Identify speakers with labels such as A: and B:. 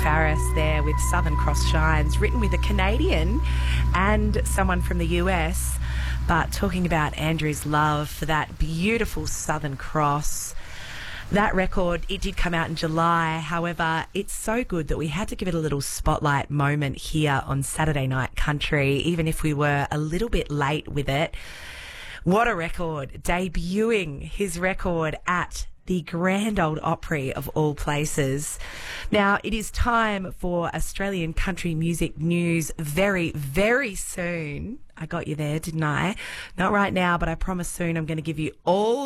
A: Faris there with Southern Cross Shines, written with a Canadian and someone from the US, but talking about Andrew's love for that beautiful Southern Cross. That record, it did come out in July. However, it's so good that we had to give it a little spotlight moment here on Saturday Night Country, even if we were a little bit late with it. What a record. Debuting his record at the Grand Ole Opry of all places. Now, it is time for Australian country music news very, very soon. I got you there, didn't I? Not right now, but I promise soon I'm going to give you all